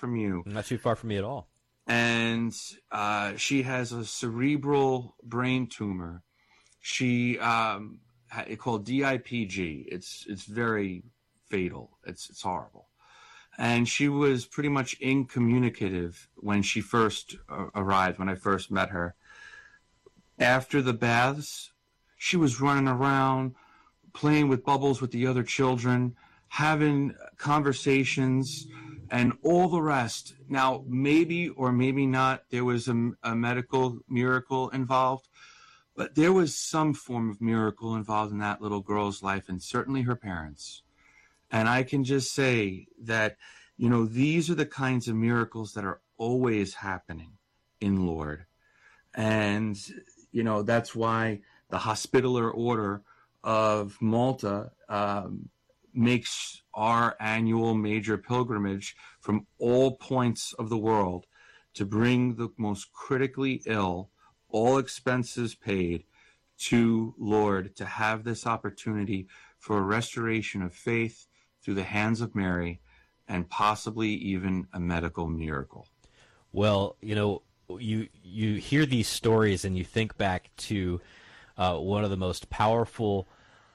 from you. Not too far from me at all. And she has a cerebral brain tumor. She it's called DIPG. It's very fatal. It's horrible. And she was pretty much incommunicative when she first arrived, when I first met her. After the baths, she was running around, playing with bubbles with the other children, having conversations, and all the rest. Now, maybe or maybe not, there was a medical miracle involved, but there was some form of miracle involved in that little girl's life, and certainly her parents. And I can just say that, these are the kinds of miracles that are always happening in Lord. And, that's why the Hospitaller Order of Malta makes our annual major pilgrimage from all points of the world to bring the most critically ill, all expenses paid, to Lord, to have this opportunity for a restoration of faith through the hands of Mary, and possibly even a medical miracle. Well, you hear these stories and you think back to one of the most powerful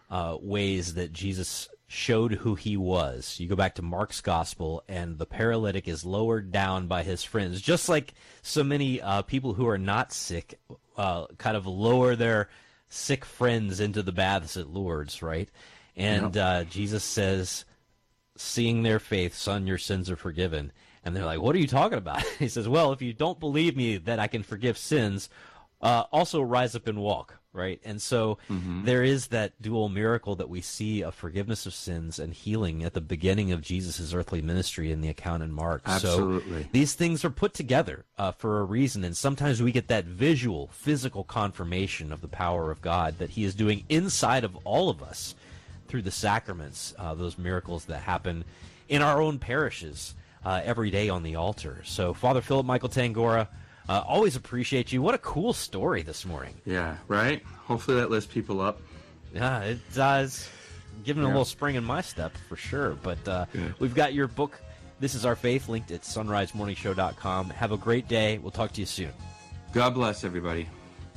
ways that Jesus showed who he was. You go back to Mark's gospel, and the paralytic is lowered down by his friends, just like so many people who are not sick kind of lower their sick friends into the baths at Lourdes, right? And Jesus says, seeing their faith, son, your sins are forgiven. And they're like, what are you talking about? He says, well, if you don't believe me that I can forgive sins, also rise up and walk, right? And so there is that dual miracle that we see of forgiveness of sins and healing at the beginning of Jesus' earthly ministry in the account in Mark. Absolutely. So these things are put together for a reason, and sometimes we get that visual, physical confirmation of the power of God that he is doing inside of all of us through the sacraments, those miracles that happen in our own parishes every day on the altar. So, Father Philip Michael Tangora, always appreciate you. What a cool story this morning. Yeah, right? Hopefully that lifts people up. Yeah, it does. Giving a little spring in my step, for sure. But we've got your book, This Is Our Faith, linked at sunrisemorningshow.com. Have a great day. We'll talk to you soon. God bless everybody.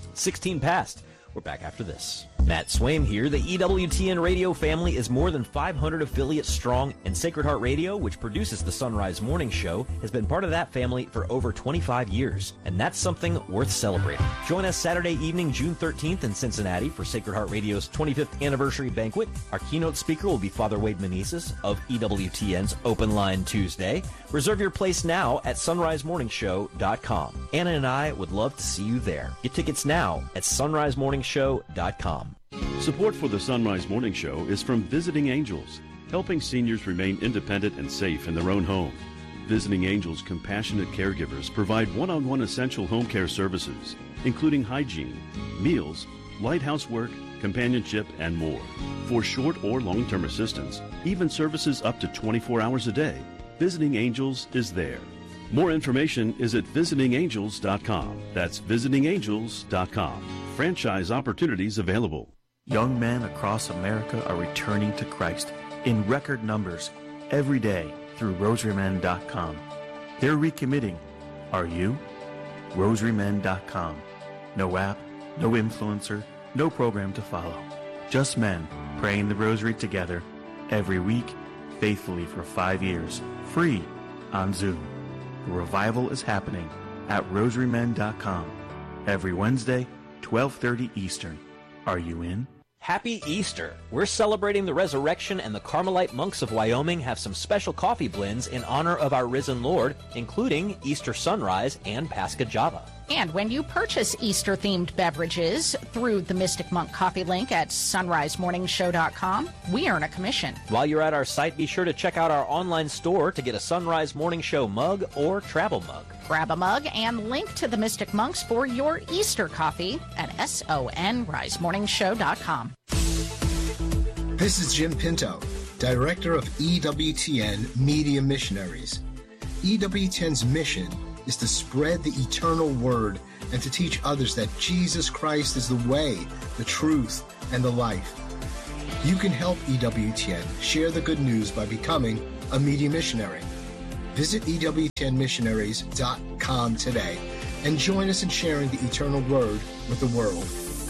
16 past. We're back after this. Matt Swaim here. The EWTN radio family is more than 500 affiliates strong, and Sacred Heart Radio, which produces the Sunrise Morning Show, has been part of that family for over 25 years, and that's something worth celebrating. Join us Saturday evening, June 13th in Cincinnati for Sacred Heart Radio's 25th anniversary banquet. Our keynote speaker will be Father Wade Meneses of EWTN's Open Line Tuesday. Reserve your place now at sunrisemorningshow.com. Anna and I would love to see you there. Get tickets now at sunrisemorningshow.com. Support for the Sunrise Morning Show is from Visiting Angels, helping seniors remain independent and safe in their own home. Visiting Angels compassionate caregivers provide one-on-one essential home care services, including hygiene, meals, light housework, companionship, and more. For short or long-term assistance, even services up to 24 hours a day, Visiting Angels is there. More information is at visitingangels.com. That's visitingangels.com. Franchise opportunities available. Young men across America are returning to Christ in record numbers every day through rosarymen.com. They're recommitting. Are you? rosarymen.com. No app, no influencer, no program to follow. Just men praying the rosary together every week, faithfully for 5 years, free on Zoom. The revival is happening at rosarymen.com every Wednesday, 12:30 Eastern. Are you in? Happy Easter! We're celebrating the resurrection, and the Carmelite monks of Wyoming have some special coffee blends in honor of our risen Lord, including Easter Sunrise and Pascha Java. And when you purchase Easter-themed beverages through the Mystic Monk coffee link at sunrisemorningshow.com, we earn a commission. While you're at our site, be sure to check out our online store to get a Sunrise Morning Show mug or travel mug. Grab a mug and link to the Mystic Monks for your Easter coffee at sunrisemorningshow.com. This is Jim Pinto, Director of EWTN Media Missionaries. EWTN's mission is to spread the eternal word and to teach others that Jesus Christ is the way, the truth, and the life. You can help EWTN share the good news by becoming a media missionary. Visit EWTNmissionaries.com today and join us in sharing the eternal word with the world.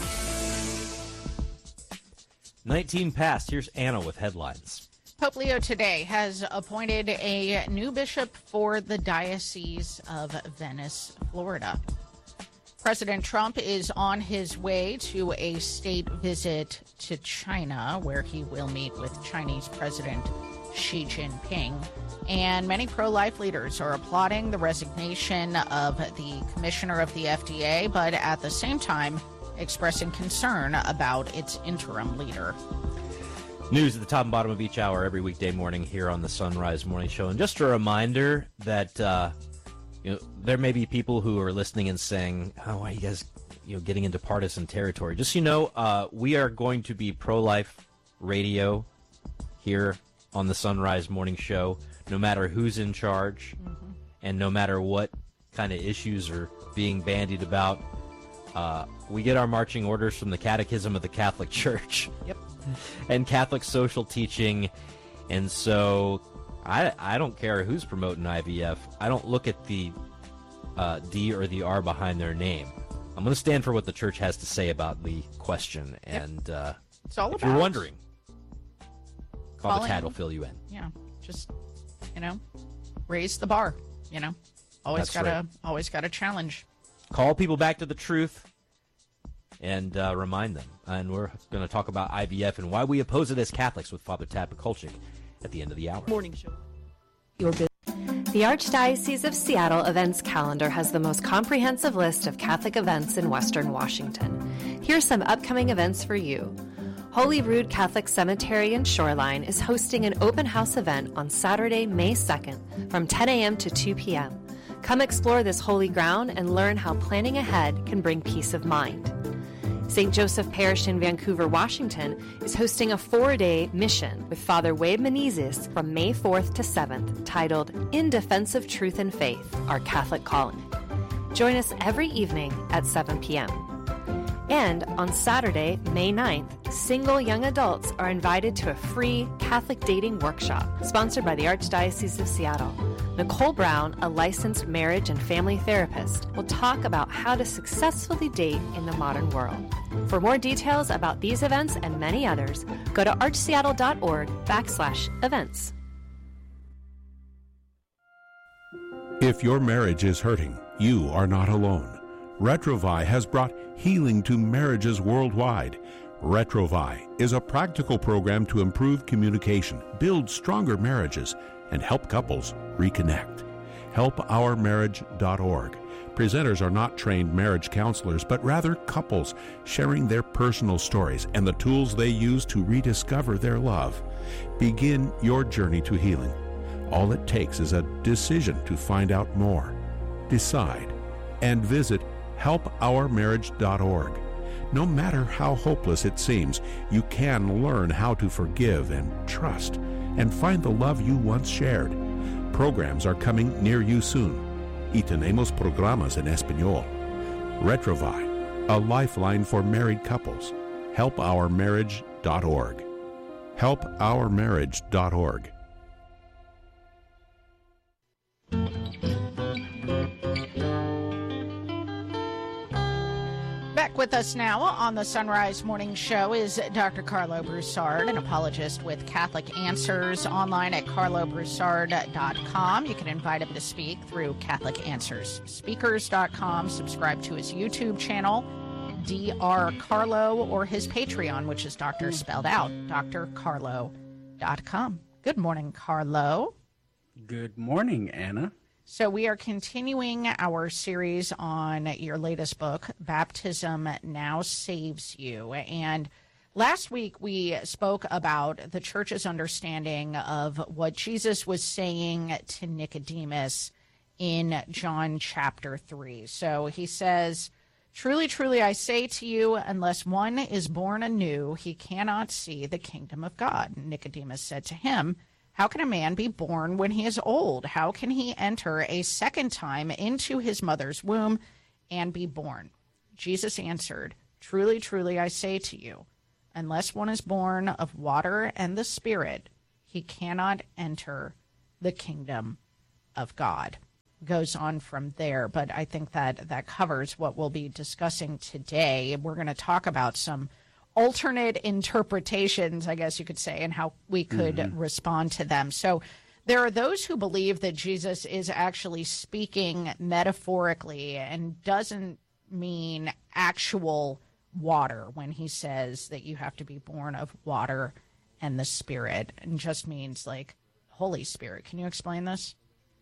19 past. Here's Anna with headlines. Pope Leo today has appointed a new bishop for the Diocese of Venice, Florida. President Trump is on his way to a state visit to China, where he will meet with Chinese President Xi Jinping. And many pro-life leaders are applauding the resignation of the commissioner of the FDA, but at the same time expressing concern about its interim leader. News at the top and bottom of each hour every weekday morning here on the Sunrise Morning Show. And just a reminder that there may be people who are listening and saying, "Oh, why are you guys getting into partisan territory?" Just we are going to be pro-life radio here on the Sunrise Morning Show, no matter who's in charge, and no matter what kind of issues are being bandied about. We get our marching orders from the Catechism of the Catholic Church. Yep. And Catholic social teaching. And so I don't care who's promoting IVF. I don't look at the D or the R behind their name. I'm going to stand for what the church has to say about the question. Yep. And it's all if you're wondering, call the Tad will fill you in. Yeah, just, raise the bar, Always gotta challenge. Call people back to the truth and remind them. And we're going to talk about IVF and why we oppose it as Catholics with Father Tad Mikulczyk at the end of the hour. Morning show. The Archdiocese of Seattle events calendar has the most comprehensive list of Catholic events in Western Washington. Here's some upcoming events for you. Holyrood Catholic Cemetery in Shoreline is hosting an open house event on Saturday, May 2nd from 10 a.m. to 2 p.m. Come explore this holy ground and learn how planning ahead can bring peace of mind. St. Joseph Parish in Vancouver, Washington is hosting a 4-day mission with Father Wade Menezes from May 4th to 7th, titled In Defense of Truth and Faith, Our Catholic Calling. Join us every evening at 7 p.m. And on Saturday, May 9th, single young adults are invited to a free Catholic dating workshop sponsored by the Archdiocese of Seattle. Nicole Brown, a licensed marriage and family therapist, will talk about how to successfully date in the modern world. For more details about these events and many others, go to archseattle.org/events. If your marriage is hurting, you are not alone. Retrovai has brought healing to marriages worldwide. Retrovai is a practical program to improve communication, build stronger marriages, and help couples reconnect. HelpOurMarriage.org. Presenters are not trained marriage counselors, but rather couples sharing their personal stories and the tools they use to rediscover their love. Begin your journey to healing. All it takes is a decision to find out more. Decide and visit HelpOurMarriage.org. No matter how hopeless it seems, you can learn how to forgive and trust and find the love you once shared. Programs are coming near you soon. Y tenemos programas en español. Retrovai, a lifeline for married couples. HelpOurMarriage.org. HelpOurMarriage.org. Back with us now on the Sunrise Morning Show is Dr. Carlo Broussard, an apologist with Catholic Answers, online at carlobroussard.com. You can invite him to speak through CatholicAnswersSpeakers.com. Subscribe to his YouTube channel, Dr. Carlo, or his Patreon, which is Doctor spelled out, drcarlo.com. Good morning, Carlo. Good morning, Anna. So we are continuing our series on your latest book, Baptism Now Saves You. And last week we spoke about the church's understanding of what Jesus was saying to Nicodemus in John chapter 3. So he says, "Truly, truly, I say to you, unless one is born anew, he cannot see the kingdom of God." Nicodemus said to him, "How can a man be born when he is old? How can he enter a second time into his mother's womb and be born?" Jesus answered, "Truly, truly, I say to you, unless one is born of water and the Spirit, he cannot enter the kingdom of God. Goes on from there, but I think that covers what we'll be discussing today. We're going to talk about some alternate interpretations, I guess you could say, and how we could respond to them. So there are those who believe that Jesus is actually speaking metaphorically and doesn't mean actual water when he says that you have to be born of water and the Spirit, and just means like Holy Spirit. Can you explain this?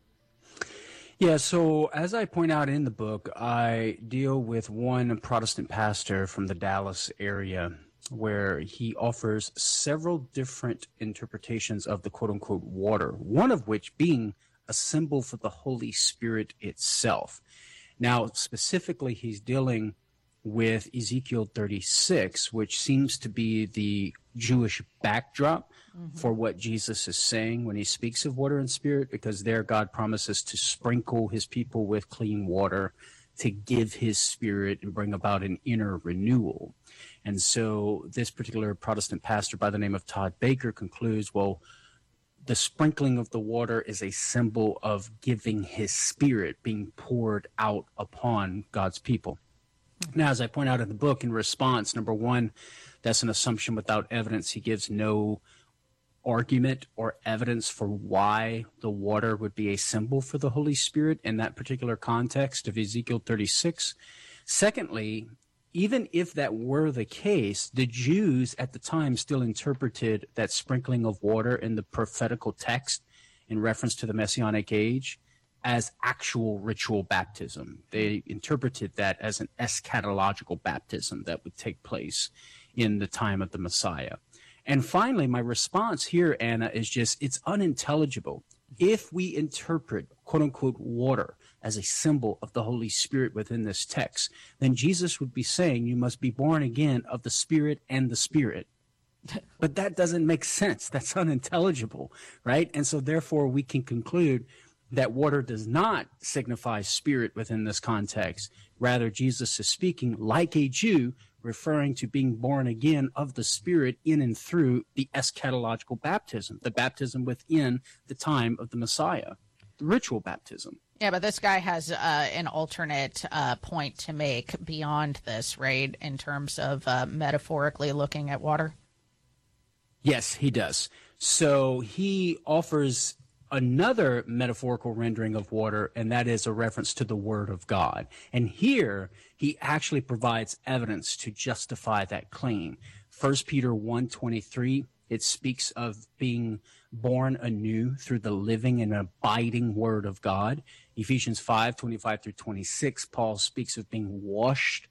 Yeah, so as I point out in the book, I deal with one Protestant pastor from the Dallas area where he offers several different interpretations of the quote-unquote water, one of which being a symbol for the Holy Spirit itself. Now, specifically, he's dealing with Ezekiel 36, which seems to be the Jewish backdrop for what Jesus is saying when he speaks of water and spirit, because there God promises to sprinkle his people with clean water, to give his spirit and bring about an inner renewal. And so this particular Protestant pastor by the name of Todd Baker concludes, well, the sprinkling of the water is a symbol of giving his spirit being poured out upon God's people. Now, as I point out in the book, in response, number one, that's an assumption without evidence. He gives no argument or evidence for why the water would be a symbol for the Holy Spirit in that particular context of Ezekiel 36. Secondly, even if that were the case, the Jews at the time still interpreted that sprinkling of water in the prophetical text in reference to the Messianic age as actual ritual baptism. They interpreted that as an eschatological baptism that would take place in the time of the Messiah. And finally, my response here, Anna, is just it's unintelligible. If we interpret, quote unquote, water as a symbol of the Holy Spirit within this text, then Jesus would be saying you must be born again of the Spirit and the Spirit. But that doesn't make sense. That's unintelligible, right? And so therefore we can conclude that water does not signify spirit within this context. Rather, Jesus is speaking like a Jew, referring to being born again of the Spirit in and through the eschatological baptism, the baptism within the time of the Messiah, the ritual baptism. Yeah, but this guy has an alternate point to make beyond this, right, in terms of metaphorically looking at water? Yes, he does. So he offers another metaphorical rendering of water, and that is a reference to the Word of God. And here, he actually provides evidence to justify that claim. 1 Peter 1:23, it speaks of being born anew through the living and abiding Word of God. Ephesians 5:25 through 26, Paul speaks of being washed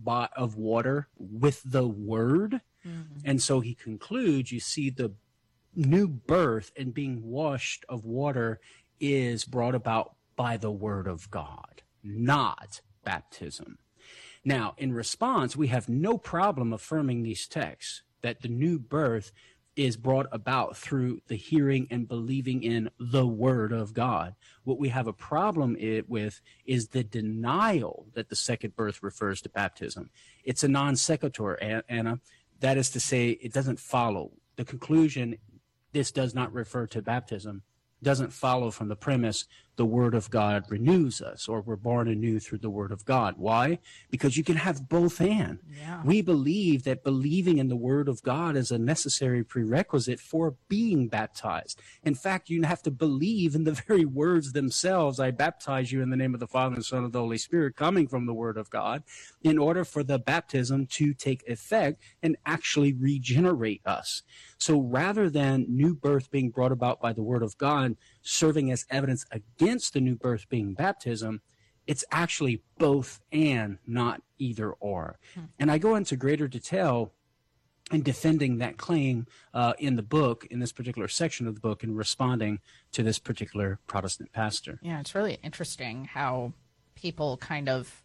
of water with the Word. And so he concludes, you see, the new birth and being washed of water is brought about by the Word of God, not baptism. Now, in response, we have no problem affirming these texts, that the new birth is brought about through the hearing and believing in the Word of God. What we have a problem with is the denial that the second birth refers to baptism. It's a non sequitur, Anna. That is to say, it doesn't follow. The conclusion, this does not refer to baptism, doesn't follow from the premise the Word of God renews us, or we're born anew through the Word of God. Why? Because you can have both and. Yeah. We believe that believing in the Word of God is a necessary prerequisite for being baptized. In fact, you have to believe in the very words themselves, I baptize you in the name of the Father and the Son and the Holy Spirit, coming from the Word of God, in order for the baptism to take effect and actually regenerate us. So rather than new birth being brought about by the Word of God serving as evidence against the new birth being baptism, it's actually both and, not either or. And I go into greater detail in defending that claim in the book, in this particular section of the book, and responding to this particular Protestant pastor. Yeah, it's really interesting how people kind of,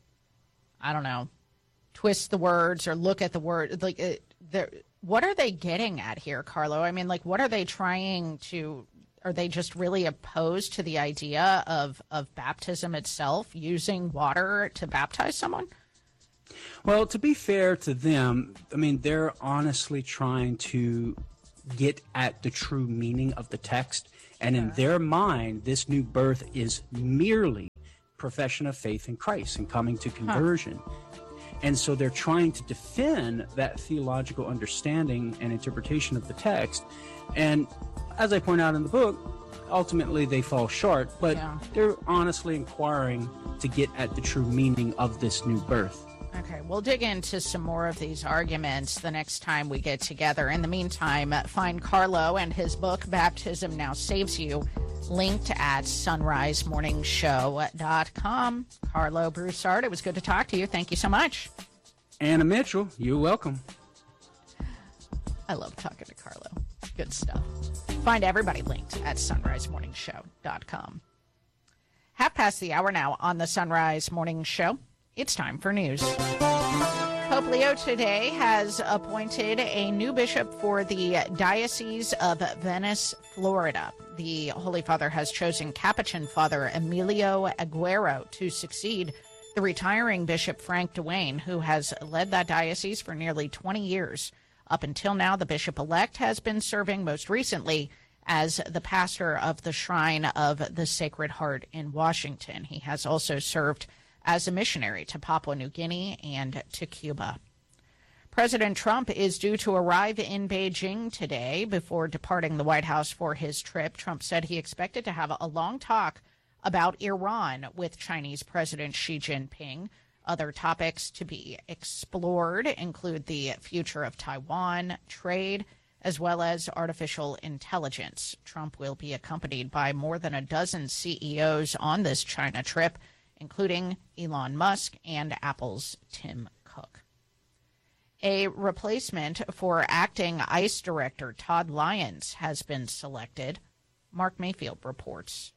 I don't know, twist the words or look at the word. Like, what are they getting at here, Carlo? I mean, like, what are they trying to... Are they just really opposed to the idea of baptism itself, using water to baptize someone? Well, to be fair to them, I mean, they're honestly trying to get at the true meaning of the text And in their mind, this new birth is merely profession of faith in Christ and coming to conversion. And so they're trying to defend that theological understanding and interpretation of the text. And as I point out in the book, ultimately they fall short, but they're honestly inquiring to get at the true meaning of this new birth. Okay, we'll dig into some more of these arguments the next time we get together. In the meantime, find Carlo and his book, Baptism Now Saves You, linked at sunrisemorningshow.com. Carlo Broussard, it was good to talk to you. Thank you so much. Anna Mitchell, you're welcome. I love talking to Carlo. Good stuff. Find everybody linked at sunrisemorningshow.com. 1:30 now on the Sunrise Morning Show. It's time for news. Pope Leo today has appointed a new bishop for the Diocese of Venice, Florida. The Holy Father has chosen Capuchin Father Emilio Aguero to succeed the retiring Bishop Frank Duane, who has led that diocese for nearly 20 years. Up until now, the bishop-elect has been serving most recently as the pastor of the Shrine of the Sacred Heart in Washington. He has also served as a missionary to Papua New Guinea and to Cuba. President Trump is due to arrive in Beijing today before departing the White House for his trip. Trump said he expected to have a long talk about Iran with Chinese President Xi Jinping. Other topics to be explored include the future of Taiwan, trade, as well as artificial intelligence. Trump will be accompanied by more than a dozen CEOs on this China trip, including Elon Musk and Apple's Tim Cook. A replacement for acting ICE Director Todd Lyons has been selected. Mark Mayfield reports.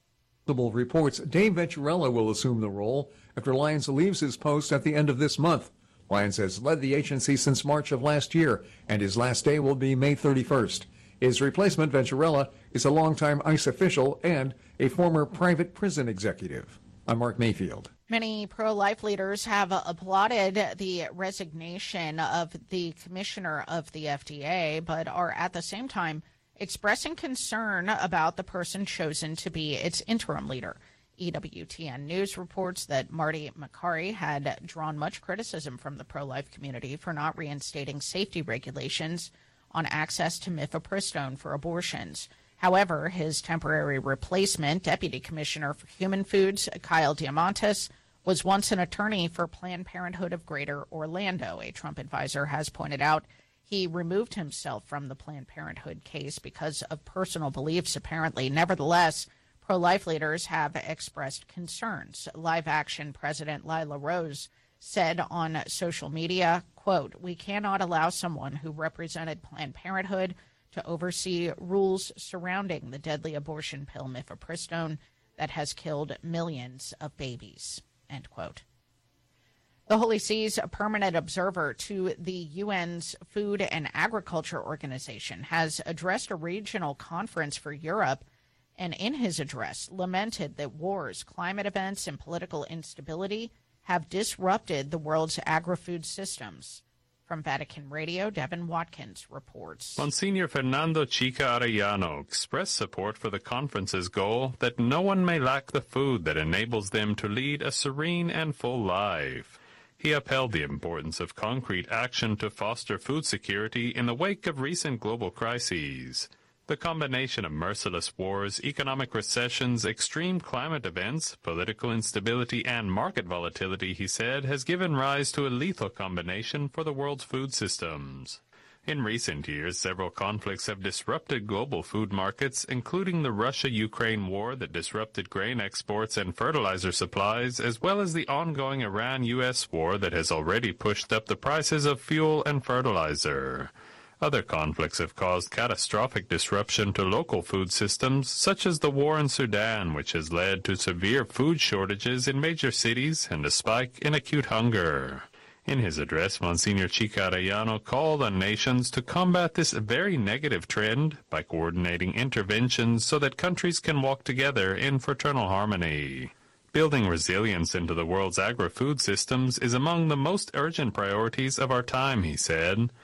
Reports Dave Venturella will assume the role after Lyons leaves his post at the end of this month. Lyons has led the agency since March of last year, and his last day will be May 31st. His replacement, Venturella, is a longtime ICE official and a former private prison executive. I'm Mark Mayfield. Many pro-life leaders have applauded the resignation of the commissioner of the FDA, but are at the same time expressing concern about the person chosen to be its interim leader. EWTN News reports that Marty Makary had drawn much criticism from the pro-life community for not reinstating safety regulations on access to mifepristone for abortions. However, his temporary replacement, Deputy Commissioner for Human Foods, Kyle Diamantis, was once an attorney for Planned Parenthood of Greater Orlando. A Trump advisor has pointed out he removed himself from the Planned Parenthood case because of personal beliefs, apparently. Nevertheless, pro-life leaders have expressed concerns. Live Action President Lila Rose said on social media, quote, "We cannot allow someone who represented Planned Parenthood to oversee rules surrounding the deadly abortion pill mifepristone that has killed millions of babies," end quote. The Holy See's permanent observer to the UN's Food and Agriculture Organization has addressed a regional conference for Europe, and in his address lamented that wars, climate events, and political instability have disrupted the world's agri-food systems. From Vatican Radio, Devin Watkins reports. Monsignor Fernando Chica Arellano expressed support for the conference's goal that no one may lack the food that enables them to lead a serene and full life. He upheld the importance of concrete action to foster food security in the wake of recent global crises. The combination of merciless wars, economic recessions, extreme climate events, political instability, and market volatility, he said, has given rise to a lethal combination for the world's food systems. In recent years, several conflicts have disrupted global food markets, including the Russia-Ukraine war that disrupted grain exports and fertilizer supplies, as well as the ongoing Iran-U.S. war that has already pushed up the prices of fuel and fertilizer. Other conflicts have caused catastrophic disruption to local food systems, such as the war in Sudan, which has led to severe food shortages in major cities and a spike in acute hunger. In his address, Monsignor Chica Arellano called on nations to combat this very negative trend by coordinating interventions so that countries can walk together in fraternal harmony. Building resilience into the world's agri-food systems is among the most urgent priorities of our time, he said.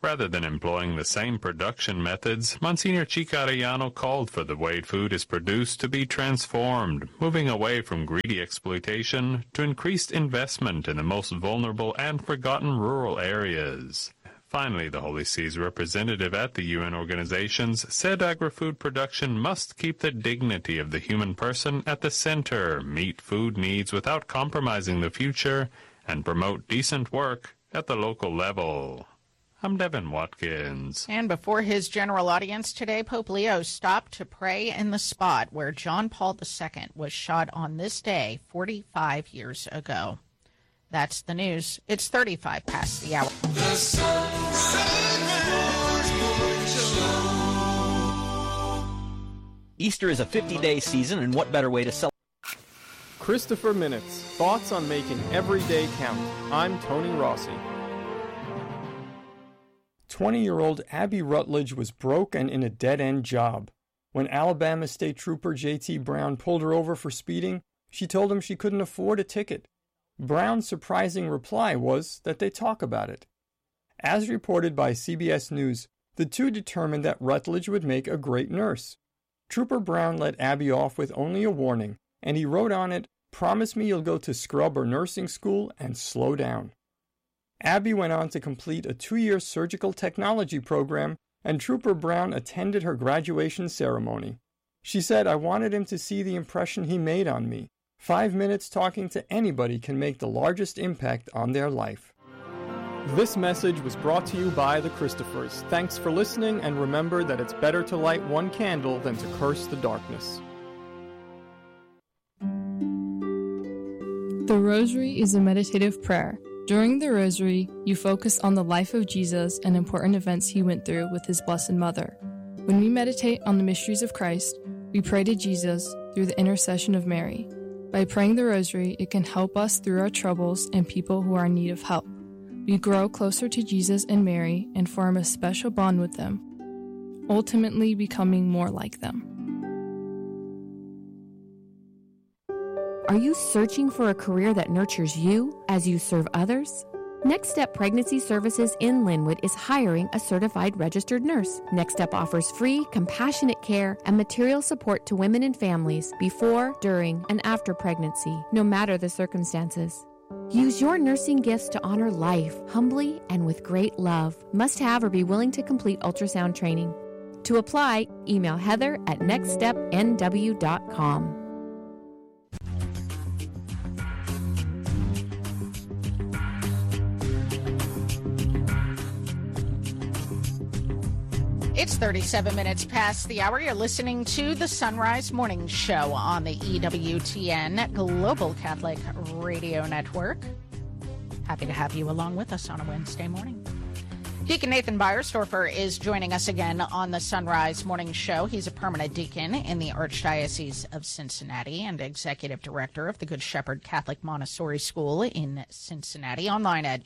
Rather than employing the same production methods, Monsignor Chica Arellano called for the way food is produced to be transformed, moving away from greedy exploitation to increased investment in the most vulnerable and forgotten rural areas. Finally, the Holy See's representative at the UN organizations said agri-food production must keep the dignity of the human person at the center, meet food needs without compromising the future, and promote decent work at the local level. I'm Devin Watkins. And before his general audience today, Pope Leo stopped to pray in the spot where John Paul II was shot on this day 45 years ago. That's the news. It's 35 past the hour. The Easter is a 50-day season, and what better way to celebrate? Christopher Minutes, thoughts on making every day count. I'm Tony Rossi. 20-year-old Abby Rutledge was broke and in a dead-end job. When Alabama State Trooper J.T. Brown pulled her over for speeding, she told him she couldn't afford a ticket. Brown's surprising reply was that they talk about it. As reported by CBS News, the two determined that Rutledge would make a great nurse. Trooper Brown let Abby off with only a warning, and he wrote on it, "Promise me you'll go to scrub or nursing school and slow down." Abby went on to complete a 2-year surgical technology program, and Trooper Brown attended her graduation ceremony. She said, "I wanted him to see the impression he made on me. 5 minutes talking to anybody can make the largest impact on their life." This message was brought to you by the Christophers. Thanks for listening, and remember that it's better to light one candle than to curse the darkness. The Rosary is a meditative prayer. During the Rosary, you focus on the life of Jesus and important events he went through with his Blessed Mother. When we meditate on the mysteries of Christ, we pray to Jesus through the intercession of Mary. By praying the Rosary, it can help us through our troubles and people who are in need of help. We grow closer to Jesus and Mary and form a special bond with them, ultimately becoming more like them. Are you searching for a career that nurtures you as you serve others? Next Step Pregnancy Services in Linwood is hiring a certified registered nurse. Next Step offers free, compassionate care and material support to women and families before, during, and after pregnancy, no matter the circumstances. Use your nursing gifts to honor life, humbly and with great love. Must have or be willing to complete ultrasound training. To apply, email heather@nextstepnw.com. It's 37 minutes past the hour. You're listening to the Sunrise Morning Show on the EWTN Global Catholic Radio Network. Happy to have you along with us on a Wednesday morning. Deacon Nathan Beiersdorfer is joining us again on the Sunrise Morning Show. He's a permanent deacon in the Archdiocese of Cincinnati and executive director of the Good Shepherd Catholic Montessori School in Cincinnati, online at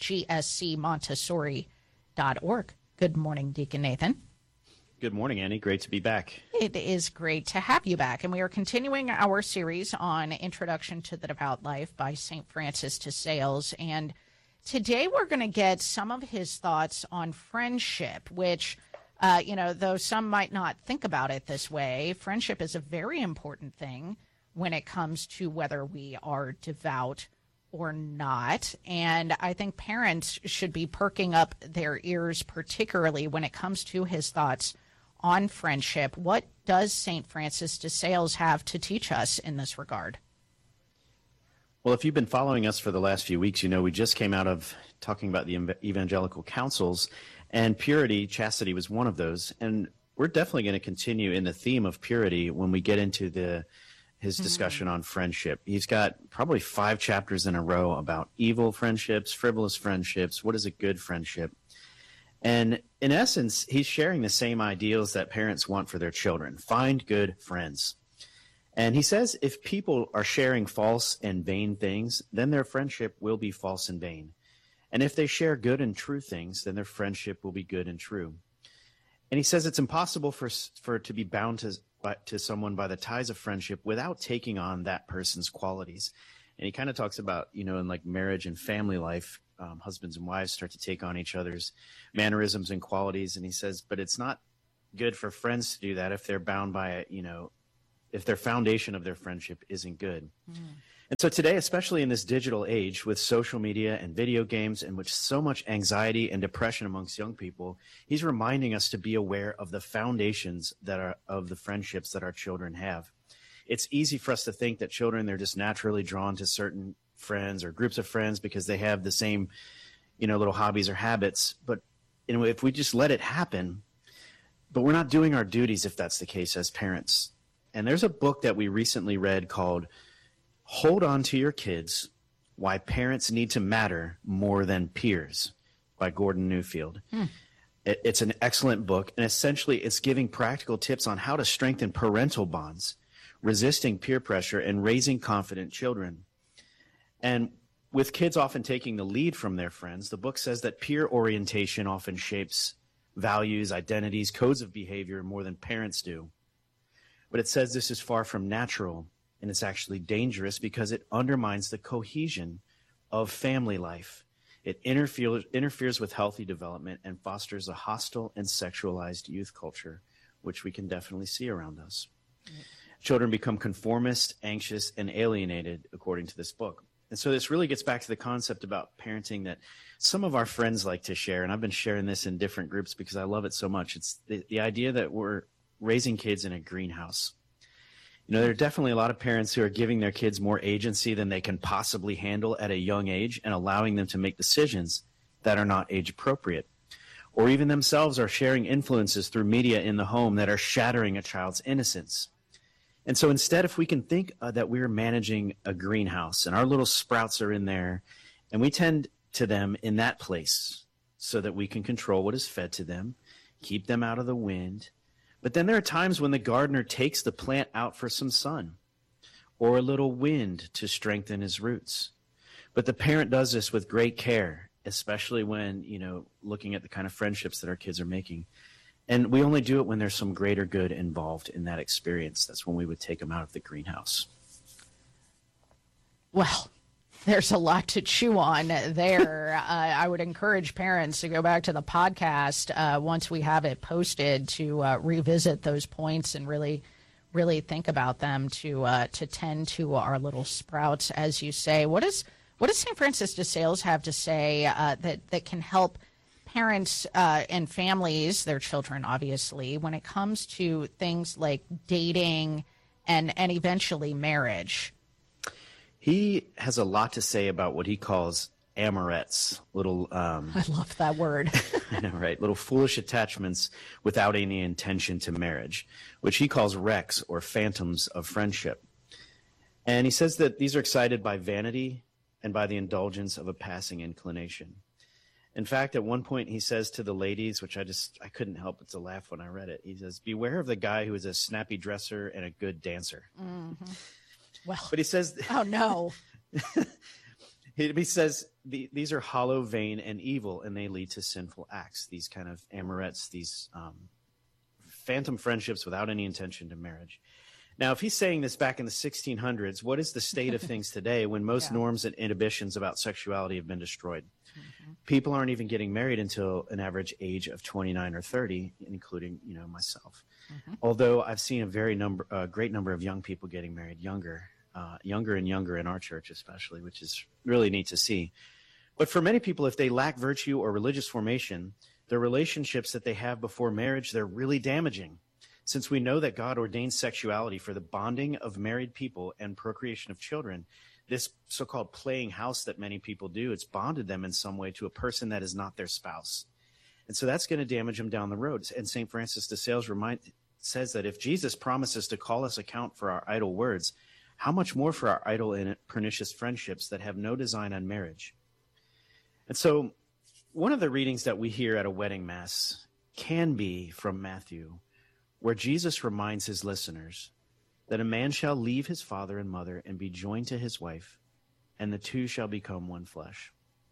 gscmontessori.org. Good morning, Deacon Nathan. Good morning, Annie. Great to be back. It is great to have you back. And we are continuing our series on Introduction to the Devout Life by St. Francis de Sales. And today we're going to get some of his thoughts on friendship, which, though some might not think about it this way, friendship is a very important thing when it comes to whether we are devout or not. And I think parents should be perking up their ears, particularly when it comes to his thoughts on friendship. What does St. Francis de Sales have to teach us in this regard? Well, if you've been following us for the last few weeks, you know we just came out of talking about the evangelical councils, and purity, chastity was one of those. And we're definitely going to continue in the theme of purity when we get into his discussion on friendship. He's got probably 5 chapters in a row about evil friendships, frivolous friendships, what is a good friendship. And in essence, he's sharing the same ideals that parents want for their children. Find good friends. And he says if people are sharing false and vain things, then their friendship will be false and vain. And if they share good and true things, then their friendship will be good and true. And he says it's impossible for it to be bound to someone by the ties of friendship without taking on that person's qualities. And he kind of talks about, in like marriage and family life, husbands and wives start to take on each other's mannerisms and qualities. And he says, but it's not good for friends to do that if they're bound by it, if their foundation of their friendship isn't good. And so today, especially in this digital age with social media and video games and with so much anxiety and depression amongst young people, he's reminding us to be aware of the foundations that are of the friendships that our children have. It's easy for us to think that children, they're just naturally drawn to certain friends or groups of friends because they have the same, little hobbies or habits. But if we just let it happen, but we're not doing our duties if that's the case as parents. And there's a book that we recently read called Hold On to Your Kids, Why Parents Need to Matter More Than Peers by Gordon Newfield. It's an excellent book, and essentially it's giving practical tips on how to strengthen parental bonds, resisting peer pressure, and raising confident children. And with kids often taking the lead from their friends, the book says that peer orientation often shapes values, identities, codes of behavior more than parents do. But it says this is far from natural, and it's actually dangerous because it undermines the cohesion of family life. It interferes with healthy development and fosters a hostile and sexualized youth culture, which we can definitely see around us. Children become conformist, anxious, and alienated, according to this book. And so this really gets back to the concept about parenting that some of our friends like to share, and I've been sharing this in different groups because I love it so much. It's the idea that we're raising kids in a greenhouse. There are definitely a lot of parents who are giving their kids more agency than they can possibly handle at a young age and allowing them to make decisions that are not age appropriate. Or even themselves are sharing influences through media in the home that are shattering a child's innocence. And so instead, if we can think that we're managing a greenhouse and our little sprouts are in there and we tend to them in that place so that we can control what is fed to them, keep them out of the wind. But then there are times when the gardener takes the plant out for some sun or a little wind to strengthen his roots. But the parent does this with great care, especially when, looking at the kind of friendships that our kids are making. And we only do it when there's some greater good involved in that experience. That's when we would take them out of the greenhouse. Well, there's a lot to chew on there. I would encourage parents to go back to the podcast once we have it posted to revisit those points and really think about them to tend to our little sprouts, as you say. What does St. Francis de Sales have to say that can help parents and families, their children, obviously, when it comes to things like dating and eventually marriage? He has a lot to say about what he calls amorettes, little... I love that word. I know, right? Little foolish attachments without any intention to marriage, which he calls wrecks or phantoms of friendship. And he says that these are excited by vanity and by the indulgence of a passing inclination. In fact, at one point he says to the ladies, which I couldn't help but to laugh when I read it, he says, beware of the guy who is a snappy dresser and a good dancer. Mm-hmm. Well, but he says, oh no. He says these are hollow, vain, and evil, and they lead to sinful acts. These kind of amorettes, these phantom friendships without any intention to marriage. Now, if he's saying this back in the 1600s, what is the state of things today when most norms and inhibitions about sexuality have been destroyed? Mm-hmm. People aren't even getting married until an average age of 29 or 30, including, myself. Mm-hmm. Although I've seen a great number of young people getting married younger and younger in our church especially, which is really neat to see. But for many people, if they lack virtue or religious formation, the relationships that they have before marriage, they're really damaging. Since we know that God ordains sexuality for the bonding of married people and procreation of children, this so-called playing house that many people do, it's bonded them in some way to a person that is not their spouse. And so that's going to damage them down the road. And St. Francis de Sales says that if Jesus promises to call us account for our idle words, how much more for our idle and pernicious friendships that have no design on marriage? And so one of the readings that we hear at a wedding mass can be from Matthew, where Jesus reminds his listeners that a man shall leave his father and mother and be joined to his wife, and the two shall become one flesh.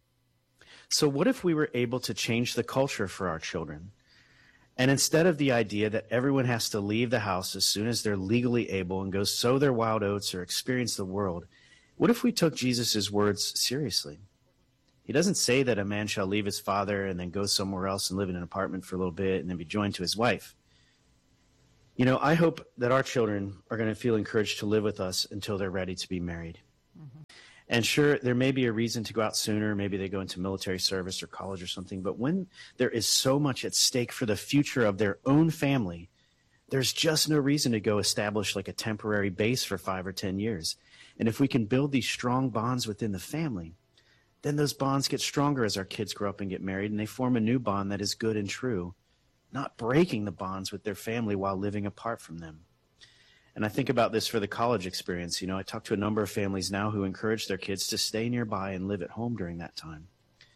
So what if we were able to change the culture for our children? And instead of the idea that everyone has to leave the house as soon as they're legally able and go sow their wild oats or experience the world, what if we took Jesus' words seriously? He doesn't say that a man shall leave his father and then go somewhere else and live in an apartment for a little bit and then be joined to his wife. You know, I hope that our children are going to feel encouraged to live with us until they're ready to be married. Mm-hmm. And sure, there may be a reason to go out sooner. Maybe they go into military service or college or something. But when there is so much at stake for the future of their own family, there's just no reason to go establish like a temporary base for 5 or 10 years. And if we can build these strong bonds within the family, then those bonds get stronger as our kids grow up and get married, and they form a new bond that is good and true, not breaking the bonds with their family while living apart from them. And I think about this for the college experience. You know, I talk to a number of families now who encourage their kids to stay nearby and live at home during that time.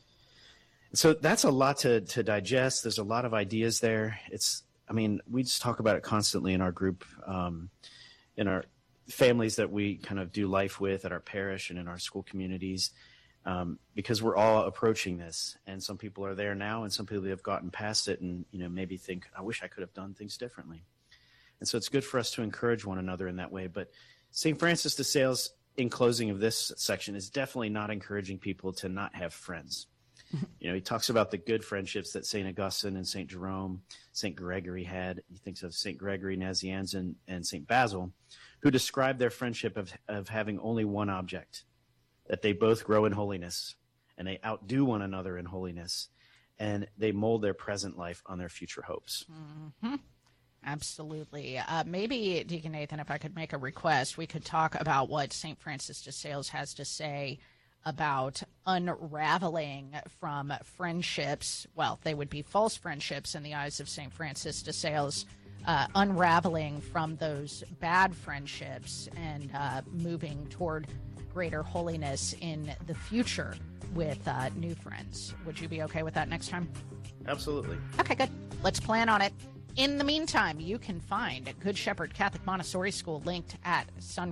So that's a lot to digest. There's a lot of ideas there. We just talk about it constantly in our group, in our families that we kind of do life with at our parish and in our school communities, because we're all approaching this. And some people are there now, and some people have gotten past it and, you know, maybe think, I wish I could have done things differently. And so it's good for us to encourage one another in that way. But St. Francis de Sales, in closing of this section, is definitely not encouraging people to not have friends. You know, he talks about the good friendships that St. Augustine and St. Jerome, St. Gregory had. He thinks of St. Gregory Nazianzen and St. Basil, who describe their friendship of having only one object, that they both grow in holiness, and they outdo one another in holiness, and they mold their present life on their future hopes. Mm-hmm. Absolutely. Maybe, Deacon Nathan, if I could make a request, we could talk about what St. Francis de Sales has to say about unraveling from friendships. Well, they would be false friendships in the eyes of St. Francis de Sales, unraveling from those bad friendships and moving toward greater holiness in the future with new friends. Would you be okay with that next time? Absolutely. Okay, good. Let's plan on it. In the meantime, you can find Good Shepherd Catholic Montessori School linked at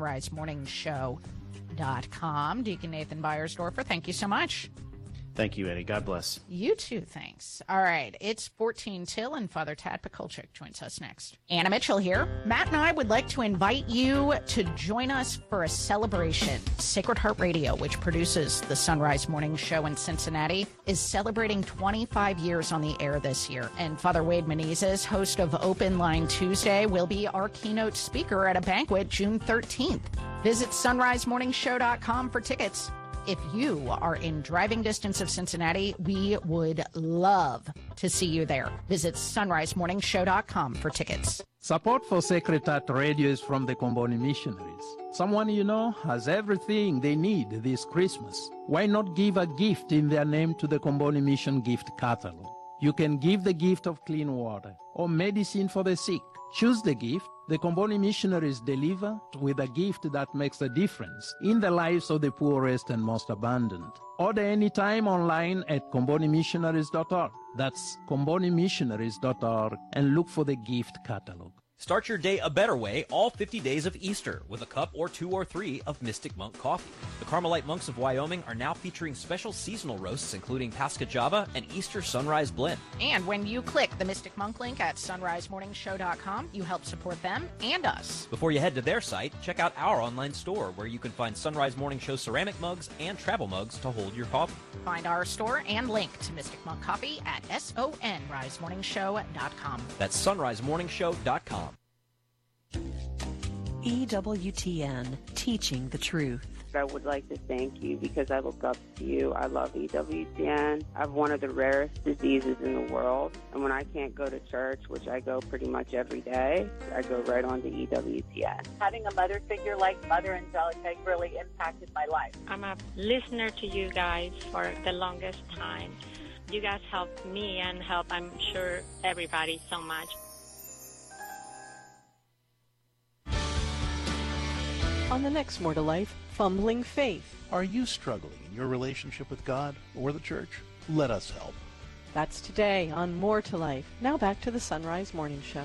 sunrisemorningshow.com. Deacon Nathan Beiersdorfer, thank you so much. Thank you, Eddie. God bless. You too, thanks. All right, it's 14 till, and Father Tad Pakulchik joins us next. Anna Mitchell here. Matt and I would like to invite you to join us for a celebration. Sacred Heart Radio, which produces the Sunrise Morning Show in Cincinnati, is celebrating 25 years on the air this year. And Father Wade Menezes, host of Open Line Tuesday, will be our keynote speaker at a banquet June 13th. Visit sunrisemorningshow.com for tickets. If you are in driving distance of Cincinnati, we would love to see you there. Visit sunrisemorningshow.com for tickets. Support for Sacred Heart Radio is from the Comboni Missionaries. Someone you know has everything they need this Christmas. Why not give a gift in their name to the Comboni Mission gift catalog? You can give the gift of clean water or medicine for the sick. Choose the gift. The Comboni Missionaries deliver with a gift that makes a difference in the lives of the poorest and most abandoned. Order anytime online at combonimissionaries.org. That's combonimissionaries.org, and look for the gift catalog. Start your day a better way all 50 days of Easter with a cup or 2 or 3 of Mystic Monk coffee. The Carmelite monks of Wyoming are now featuring special seasonal roasts including Pascha Java and Easter Sunrise Blend. And when you click the Mystic Monk link at sunrisemorningshow.com, you help support them and us. Before you head to their site, check out our online store where you can find Sunrise Morning Show ceramic mugs and travel mugs to hold your coffee. Find our store and link to Mystic Monk Coffee at sunrisemorningshow.com. That's sunrisemorningshow.com. EWTN, teaching the truth. I would like to thank you because I look up to you. I love EWTN. I have one of the rarest diseases in the world, and when I can't go to church, which I go pretty much every day, I go right on to EWTN. Having a mother figure like Mother Angelica really impacted my life. I'm a listener to you guys for the longest time. You guys helped me and help, I'm sure, everybody so much. On the next More to Life, Fumbling Faith. Are you struggling in your relationship with God or the church? Let us help. That's today on More to Life. Now back to the Sunrise Morning Show.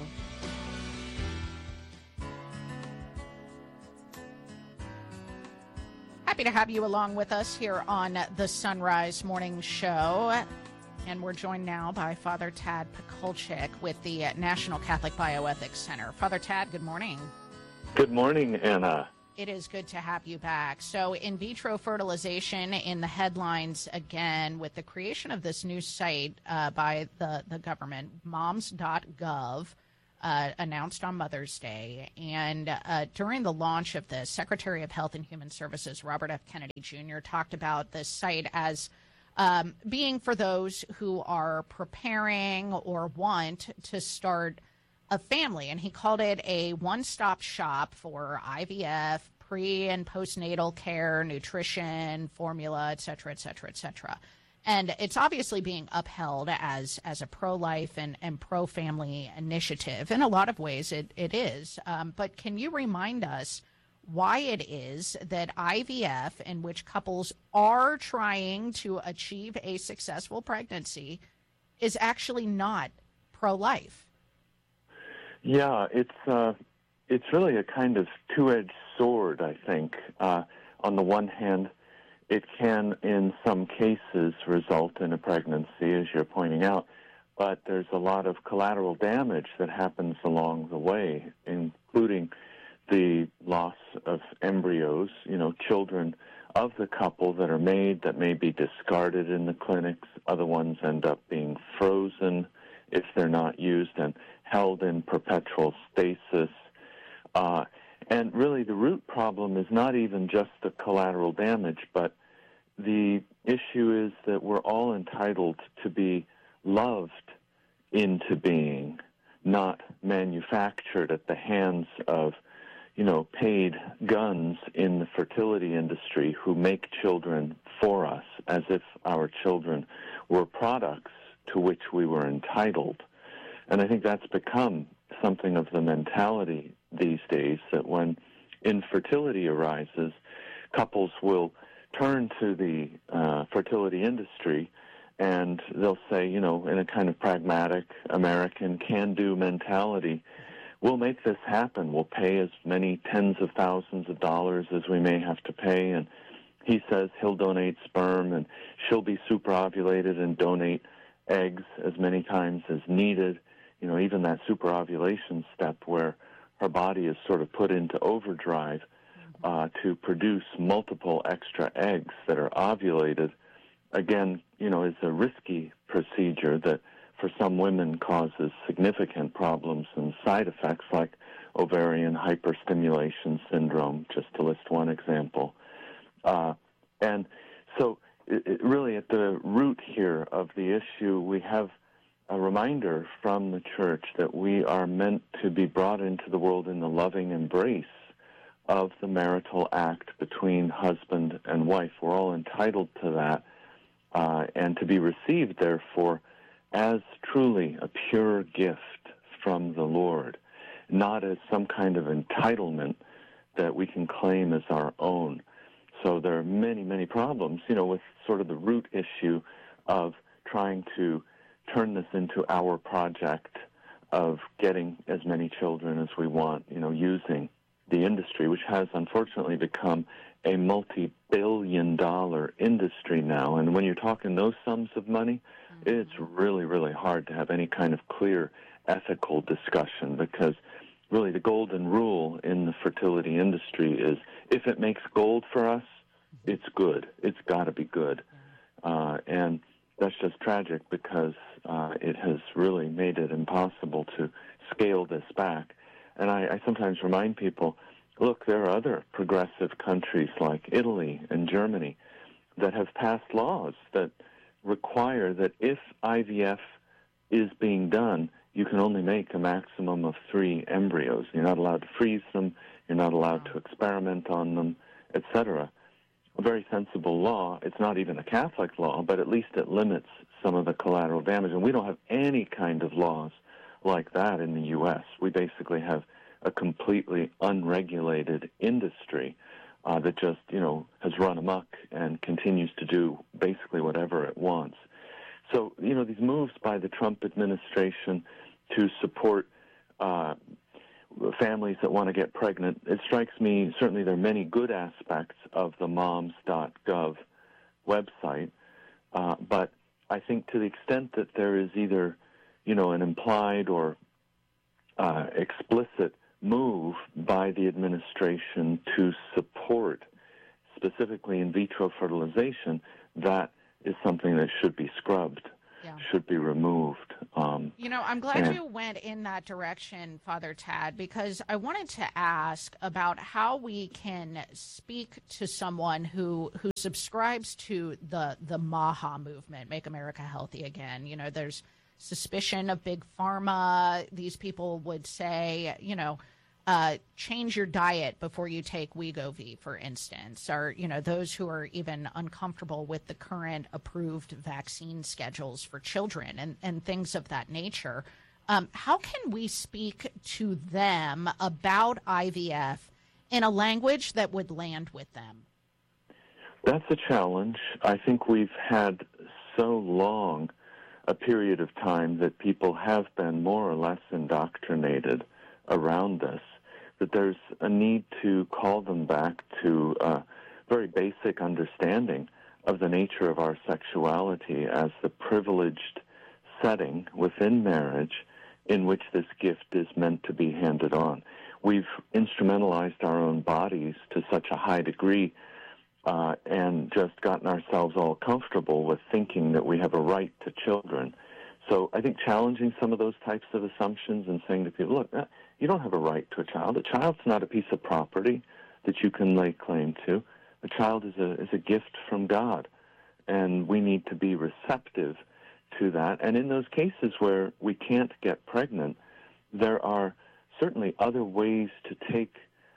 Happy to have you along with us here on the Sunrise Morning Show. And we're joined now by Father Tad Pakulchik with the National Catholic Bioethics Center. Father Tad, good morning. Good morning, Anna. It is good to have you back. So in vitro fertilization in the headlines again with the creation of this new site by the government, moms.gov, announced on Mother's Day. And during the launch of this, Secretary of Health and Human Services Robert F. Kennedy Jr. talked about this site as being for those who are preparing or want to start a family, and he called it a one-stop shop for IVF, pre- and postnatal care, nutrition, formula, et cetera, et cetera, et cetera. And it's obviously being upheld as a pro-life and pro-family initiative. In a lot of ways, it is. But can you remind us why it is that IVF, in which couples are trying to achieve a successful pregnancy, is actually not pro-life? Yeah, it's really a kind of two-edged sword, I think. On the one hand, it can, in some cases, result in a pregnancy, as you're pointing out, but there's a lot of collateral damage that happens along the way, including the loss of embryos, children of the couple that are made that may be discarded in the clinics. Other ones end up being frozen if they're not used and held in perpetual stasis. And really the root problem is not even just the collateral damage, but the issue is that we're all entitled to be loved into being, not manufactured at the hands of, paid guns in the fertility industry who make children for us as if our children were products to which we were entitled. And I think that's become something of the mentality these days, that when infertility arises, couples will turn to the fertility industry and they'll say, in a kind of pragmatic American can-do mentality, we'll make this happen. We'll pay as many tens of thousands of dollars as we may have to pay. And he says he'll donate sperm and she'll be superovulated and donate eggs as many times as needed. Even that superovulation step where her body is sort of put into overdrive to produce multiple extra eggs that are ovulated, again, is a risky procedure that for some women causes significant problems and side effects like ovarian hyperstimulation syndrome, just to list one example. And so really at the root here of the issue, we have a reminder from the church that we are meant to be brought into the world in the loving embrace of the marital act between husband and wife. We're all entitled to that, and to be received, therefore, as truly a pure gift from the Lord, not as some kind of entitlement that we can claim as our own. So there are many, many problems, with sort of the root issue of trying to turn this into our project of getting as many children as we want, using the industry, which has unfortunately become a multi-billion-dollar industry now. And when you're talking those sums of money, it's really, really hard to have any kind of clear ethical discussion, because really the golden rule in the fertility industry is if it makes gold for us, it's good. It's got to be good. And that's just tragic because it has really made it impossible to scale this back. And I sometimes remind people, look, there are other progressive countries like Italy and Germany that have passed laws that require that if IVF is being done, you can only make a maximum of 3 embryos. You're not allowed to freeze them. You're not allowed to experiment on them, etc. A very sensible law. It's not even a Catholic law, but at least it limits some of the collateral damage. And we don't have any kind of laws like that in the U.S. We basically have a completely unregulated industry that just, has run amok and continues to do basically whatever it wants. So, these moves by the Trump administration to support families that want to get pregnant, it strikes me, certainly there are many good aspects of the moms.gov website, but I think to the extent that there is either, an implied or explicit move by the administration to support specifically in vitro fertilization, that is something that should be scrubbed, should be removed. I'm glad you went in that direction, Father Tad, because I wanted to ask about how we can speak to someone who subscribes to the MAHA movement, Make America Healthy Again. There's suspicion of big pharma. These people would say, change your diet before you take Wegovy, for instance, or, those who are even uncomfortable with the current approved vaccine schedules for children and things of that nature. How can we speak to them about IVF in a language that would land with them? That's a challenge. I think we've had so long a period of time that people have been more or less indoctrinated around this, that there's a need to call them back to a very basic understanding of the nature of our sexuality as the privileged setting within marriage in which this gift is meant to be handed on. We've instrumentalized our own bodies to such a high degree and just gotten ourselves all comfortable with thinking that we have a right to children. So I think challenging some of those types of assumptions and saying to people, look, you don't have a right to a child. A child's not a piece of property that you can lay claim to. A child is a gift from God, and we need to be receptive to that. And in those cases where we can't get pregnant, there are certainly other ways to take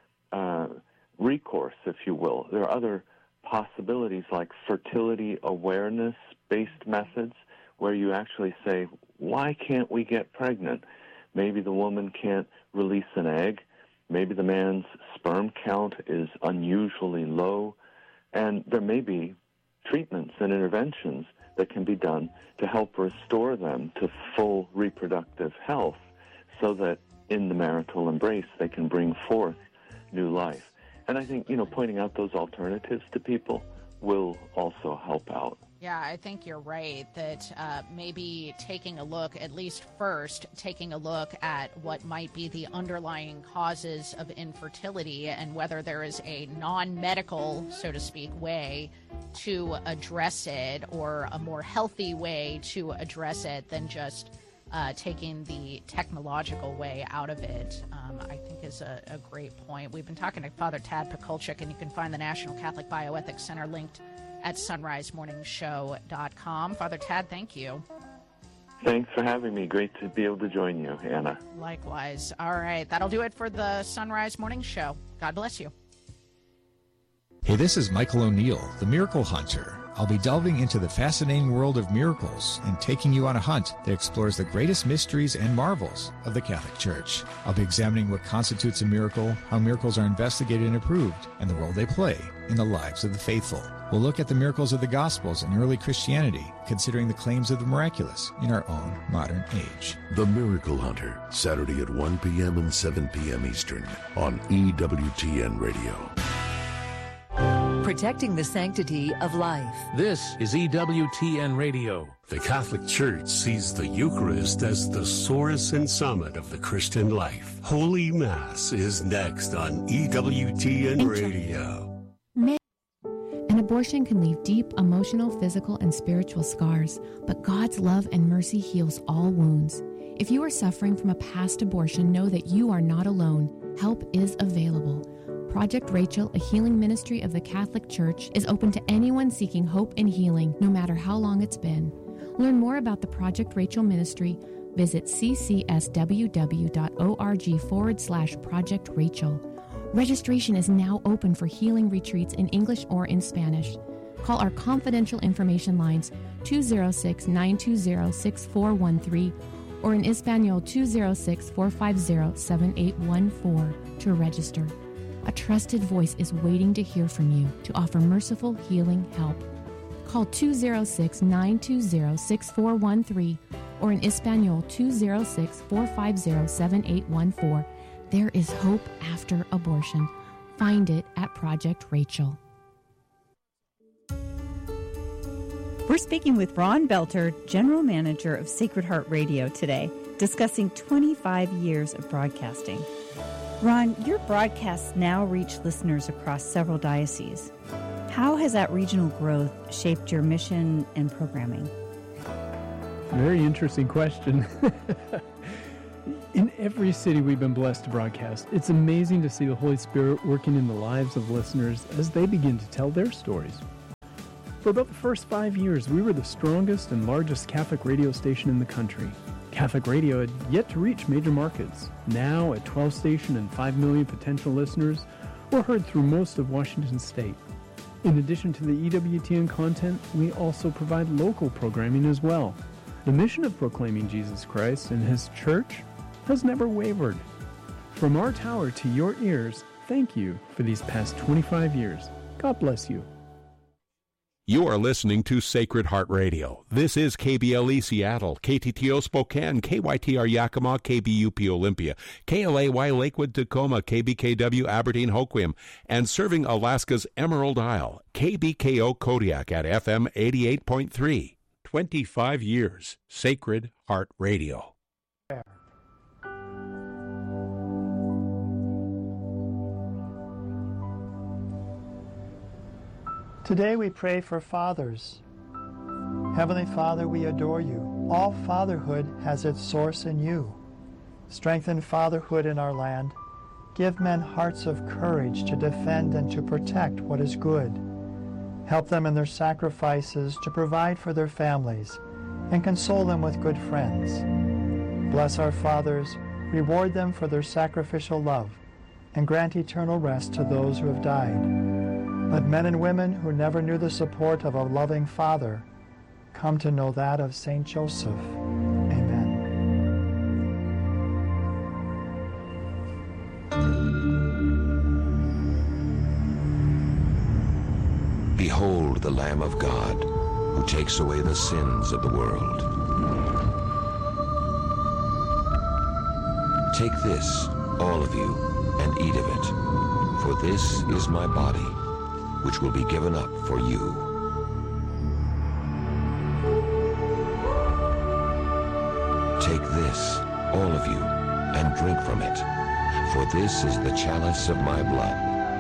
recourse, if you will. There are other possibilities like fertility awareness-based methods where you actually say, why can't we get pregnant? Maybe the woman can't release an egg. Maybe the man's sperm count is unusually low. And there may be treatments and interventions that can be done to help restore them to full reproductive health so that in the marital embrace they can bring forth new life. And I think, pointing out those alternatives to people will also help out. Yeah, I think you're right that maybe taking a look, at least first, taking a look at what might be the underlying causes of infertility and whether there is a non-medical, so to speak, way to address it or a more healthy way to address it than just taking the technological way out of it, I think is a great point. We've been talking to Father Tad Pakulchik, and you can find the National Catholic Bioethics Center linked at sunrisemorningshow.com. Father Tad, thank you. Thanks for having me. Great to be able to join you, Anna. Likewise. All right, that'll do it for the Sunrise Morning Show. God bless you. Hey, this is Michael O'Neill, the Miracle Hunter. I'll be delving into the fascinating world of miracles and taking you on a hunt that explores the greatest mysteries and marvels of the Catholic Church. I'll be examining what constitutes a miracle, how miracles are investigated and approved, and the role they play in the lives of the faithful. We'll look at the miracles of the Gospels and early Christianity, considering the claims of the miraculous in our own modern age. The Miracle Hunter, Saturday at 1 p.m. and 7 p.m. Eastern on EWTN Radio. Protecting the sanctity of life. This is EWTN Radio. The Catholic Church sees the Eucharist as the source and summit of the Christian life. Holy Mass is next on EWTN Radio. An abortion can leave deep emotional, physical, and spiritual scars, but God's love and mercy heals all wounds. If you are suffering from a past abortion, know that you are not alone. Help is available. Project Rachel, a healing ministry of the Catholic Church, is open to anyone seeking hope and healing, no matter how long it's been. Learn more about the Project Rachel ministry. Visit ccsww.org/Project Rachel. Registration is now open for healing retreats in English or in Spanish. Call our confidential information lines 206-920-6413 or in Espanol 206-450-7814 to register. A trusted voice is waiting to hear from you to offer merciful healing help. Call 206-920-6413 or in Espanol 206-450-7814. There is hope after abortion. Find it at Project Rachel. We're speaking with Ron Belter, General Manager of Sacred Heart Radio today, discussing 25 years of broadcasting. Ron, your broadcasts now reach listeners across several dioceses. How has that regional growth shaped your mission and programming? Very interesting question. In every city we've been blessed to broadcast, it's amazing to see the Holy Spirit working in the lives of listeners as they begin to tell their stories. For about the first 5 years, we were the strongest and largest Catholic radio station in the country. Catholic radio had yet to reach major markets. Now, at 12 station and 5 million potential listeners, we're heard through most of Washington state. In addition to the EWTN content, we also provide local programming as well. The mission of proclaiming Jesus Christ and His church has never wavered. From our tower to your ears, thank you for these past 25 years. God bless you. You are listening to Sacred Heart Radio. This is KBLE Seattle, KTTO Spokane, KYTR Yakima, KBUP Olympia, KLAY Lakewood Tacoma, KBKW Aberdeen Hoquiam, and serving Alaska's Emerald Isle, KBKO Kodiak at FM 88.3. 25 years, Sacred Heart Radio. Today we pray for fathers. Heavenly Father, we adore you. All fatherhood has its source in you. Strengthen fatherhood in our land. Give men hearts of courage to defend and to protect what is good. Help them in their sacrifices to provide for their families and console them with good friends. Bless our fathers, reward them for their sacrificial love, and grant eternal rest to those who have died. Let men and women who never knew the support of a loving father come to know that of Saint Joseph. Amen. Behold the Lamb of God, who takes away the sins of the world. Take this, all of you, and eat of it, for this is my body, which will be given up for you. Take this, all of you, and drink from it, for this is the chalice of my blood.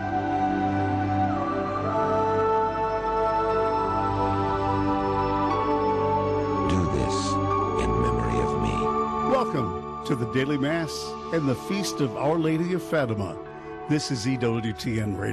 Do this in memory of me. Welcome to the Daily Mass and the Feast of Our Lady of Fatima. This is EWTN Radio.